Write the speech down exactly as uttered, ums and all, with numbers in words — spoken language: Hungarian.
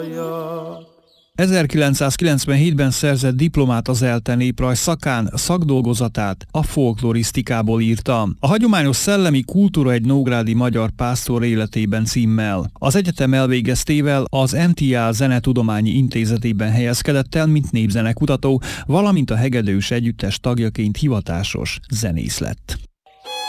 ezerkilencszázkilencvenhétben szerzett diplomát az ELTE néprajz szakán, szakdolgozatát a folklorisztikából írta. A hagyományos szellemi kultúra egy nógrádi magyar pásztor életében címmel. Az egyetem elvégeztével az em té á Zenetudományi Intézetében helyezkedett el, mint népzenekutató, valamint a Hegedűs Együttes tagjaként hivatásos zenész lett.